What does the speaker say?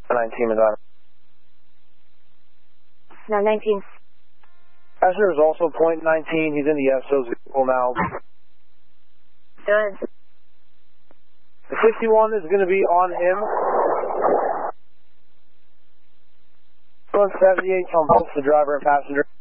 19 is on. 919. Passenger is also point 19. He's in the SO's vehicle now. Good. The 51 is going to be on him. 178 on both the driver and passenger.